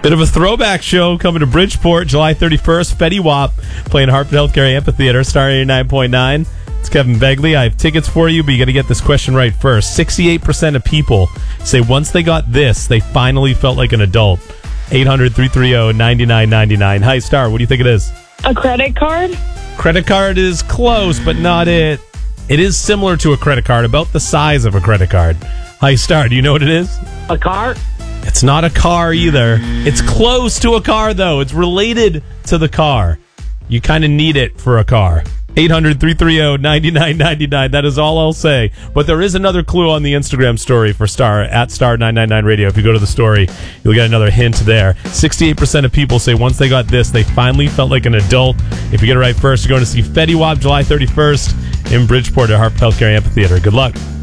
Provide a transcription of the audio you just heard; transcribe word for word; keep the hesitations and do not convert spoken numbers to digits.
Bit of a throwback show coming to Bridgeport July thirty-first. Fetty Wap playing Hartford Healthcare Amphitheater, Star eighty-nine point nine. It's Kevin Begley. I have tickets for you, but you got to get this question right first. sixty-eight percent of people say once they got this, they finally felt like an adult. eight hundred, three three zero, nine nine nine nine. Hi, Star. What do you think it is? A credit card? Credit card is close, but not it. It is similar to a credit card, about the size of a credit card. Hi, Star. Do you know what it is? A car? It's not a car either. It's close to a car, though. It's related to the car. You kind of need it for a car. eight hundred, three three zero, nine nine nine nine. That is all I'll say. But there is another clue on the Instagram story for Star, at Star nine nine nine Radio. If you go to the story, you'll get another hint there. sixty-eight percent of people say once they got this, they finally felt like an adult. If you get it right first, you're going to see Fetty Wap July thirty-first in Bridgeport at Hartford Healthcare Amphitheater. Good luck.